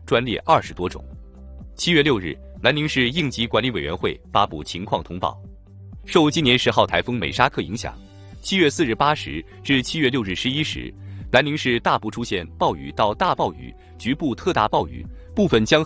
专列20多种。7月6日，南宁市应急管理委员会发布情况通报，受今年10号台风美沙克影响，7月4日8时至7月6日11时，南宁市大部出现暴雨到大暴雨、局部特大暴雨，部分江